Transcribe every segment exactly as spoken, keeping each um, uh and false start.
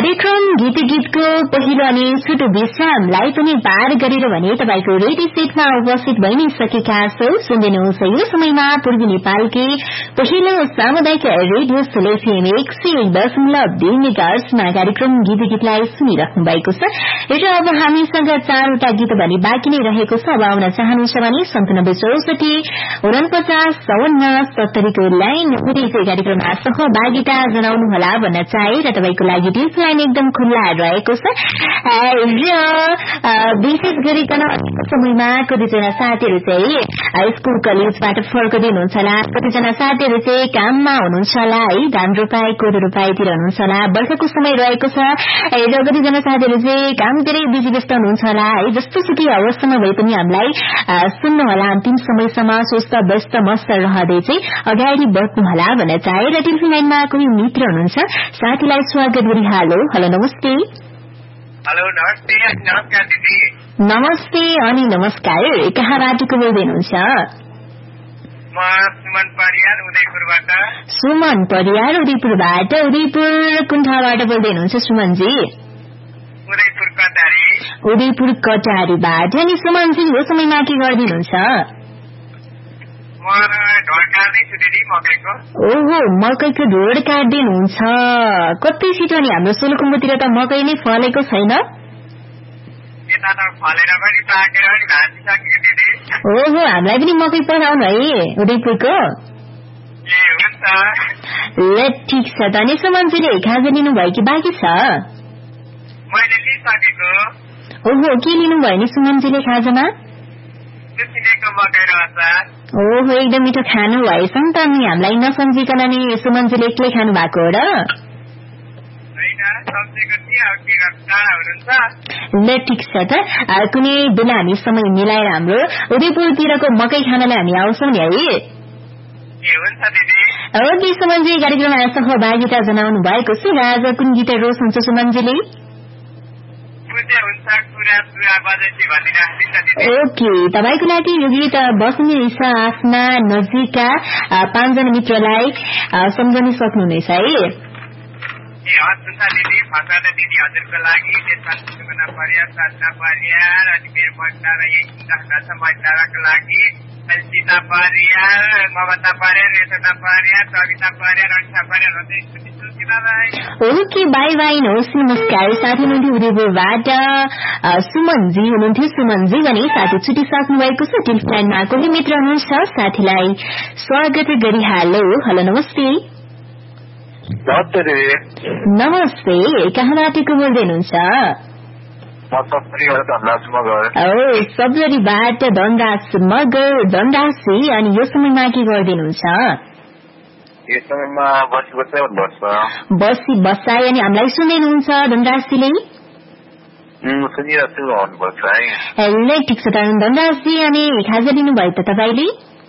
कार्यक्रम गीत गीतको पहिलो अनि छोटो विश्रामलाई पनि पार गरेर भने तपाईको रेडियो सेटमा उपस्थित भइ नै सकेका छौ। सुन्दैनौं यो समयमा पूर्वी नेपालकै पहिलो सामुदायिक रेडियो एफएम एक सय एक दशमलव दुई मेगाहर्जमा कार्यक्रम गीत गीतलाई सुनिराख्नु भएको छ र अब हामीसँग चारवटा गीत भने बाँकी नै रहेको छ। अब आउन चाहनुहुन्छ भने सन्तानब्बे चौसठी उनपचास चौवन्न सत्तरीको लाइन हुँदै कार्यक्रममा सहभागिता जनाउनुहोला भन्न चाहे र तपाईको लागि लाइन एकदम खुल्ला रहेको छ। र विशेष गरिकन समयमा कतिजना साथीहरू चाहिँ स्कूल कलेजबाट फर्कदै हुनुहुन्छ होला, कतिजना साथीहरू चाहिँ काममा हुनुहुन्छ होला है, धान रोपाई कोदो रोपाईतिर हुनुहुन्छ होला, बर्खाको समय रहेको छ र कतिजना साथीहरू चाहिँ कामतिरै बिजी व्यस्त हुनुहुन्छ होला है। जस्तो सुकै अवस्थामा भए पनि हामीलाई सुन्नु होला, अन्तिम समयसम्म स्वस्थ व्यस्त मस्त रहँदै चाहिँ अगाडि बढ्नु होला भन्न चाहे र टेलिफोन लाइनमा कोही मित्र हुनुहुन्छ, साथीलाई स्वागत गरी हेलो हेलो नमस्ते। हेलो नमस्ते। नमस्कार दिदी। नमस्ते अनि नमस्कार। कहाँबाट को बोल्दै हुनुहुन्छ? म सुमन परियार उदयपुरबाट। सुमन परियार उदयपुरबाट। उदयपुर कुन ठाउँबाट बोल्दै हुनुहुन्छ सुमनजी? उदयपुर कटारी। उदयपुर कटारीबाट। अनि सुमनजी यो समयमा के गरिदिनुहुन्छ? ओहो मकैको ढोड काट्दिनुहुन्छ। कति छिटो नि, हाम्रो सोलुखुम्बुतिर त मकै नै फलेको छैन। ओहो हामीलाई पनि मकै पठाउनु है उदयपुरको। ल ठिक छ त। अनि सुमनजीले खाजा लिनुभयो कि बाँकी छ? ओहो के लिनुभयो नि सुमनजीले खाजामा? ओहो एकदम मिठो खानु भएछ नि त। नि हामीलाई नसम्झिकन नि सुमनजीले एक्लै खानु भएको हो र? ल ठिक छ त। कुनै बेला हामी समय मिलाएर हाम्रो उदयपुरतिरको मकै खानालाई हामी आउँछौं नि है। ओके सुमनजी कार्यक्रममा सहभागिता जनाउनु भएको छ। आज कुन गीत रोज्नुहुन्छ सुमनजीले? ओके तपाईको लागि यो गीत बस्ने इच्छा आफ्ना नजिकका पाँचजना मित्रलाई सम्झन सक्नुहुनेछ है। दिदी हजुरको लागि देशमा परियार साधना परियार अनि मेरो महिला र यही महिलाको लागि सीता परियार, ममता परियार, रेशना परियार, सविता परियार, रक्षा परियार। ओके बाई बाई नमस्ते नमस्कार। साथी हुनुहुन्थ्यो उदयपुरबाट सुमनजी हुनुहुन्थ्यो। सुमनजी भने साथी छुटिसक्नु भएको छ। टेलिफोन लाइनमा कोही मित्र हुनुहुन्छ, साथीलाई स्वागत गरी हेलो हेलो नमस्ते। नमस्ते कहाँबाट को बोल्दै हुनुहुन्छ? सब्जरीबाट धनराज मगर धनराजी। अनि यो समयमा के गरिदिनुहुन्छ? बसी बसाई। अनि हामीलाई सुन्नुहुन्छ धनराजीले? ल ठिक छ त धनराजी। अनि खाजा लिनुभयो त तपाईँले?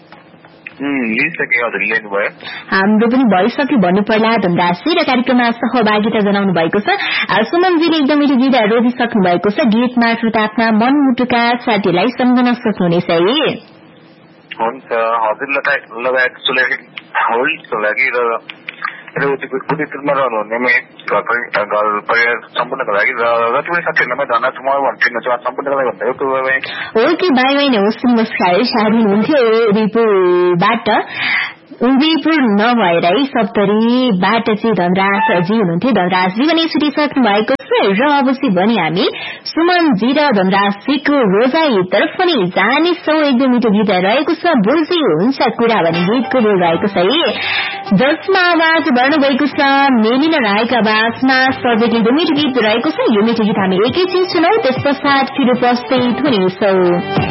हाम्रो पनि भइसक्यो भन्नु पर्ला धनराजी। र कार्यक्रममा सहभागिता जनाउनु भएको छ। सुमनजीले एकदम मिठो गीत रोजिसक्नु भएको छ। गीत मार्फत आफ्ना मनमुटुका साथीलाई सम्झन सक्नुहुनेछ है। हुन्छ हजुरलाई लगायत होल्डको लागि र उदयपुरमा रहनुहुने घर परिवार सम्पूर्णको लागि र जति पनि साथीहरूलाई धन्यवाद म भन्छु सम्पूर्णको लागि भन्दा ओके बाई बाई नमस्ते नमस्कार। साथी हुनुहुन्थ्यो उदयपुरबाट। उदयपुर नभएर है सप्तरीबाट चाहिँ धनराजजी हुनुहुन्थ्यो। धनराजजी पनि छुटिसक्नु भएको छ र अब चाहिँ भने हामी सुमनजी र धनराजजीको रोजाईतर्फ नै जानेछौँ। एकदम मिठो गीत रहेको छ। बोल्दै हुन्छ कुरा भने गीतको बोल रहेको छ है, जसमा आवाज भर्नुभएको छ मेलिना राईको आवाजमा। सर्वेको एकदम मिठो गीत रहेको छ। यो मिठो गीत हामी एकैछिन सुनौ, त्यस पश्चात फेरि उपस्थित हुनेछौँ।